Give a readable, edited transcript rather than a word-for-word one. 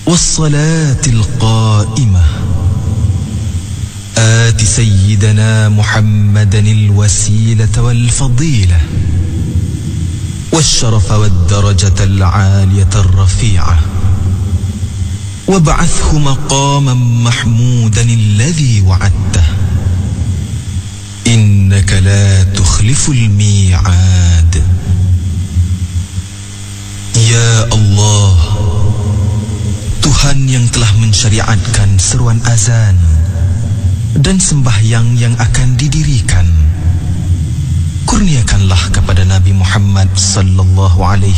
والصلاة القائمة آت سيدنا محمدا الوسيلة والفضيلة والشرف والدرجة العالية الرفيعة وابعثه مقاما محمودا الذي وعدته إنك لا تخلف الميعاد. Ya Allah, Tuhan yang telah mensyariatkan seruan azan dan sembahyang yang akan didirikan, kurniakanlah kepada Nabi Muhammad sallallahu alaihi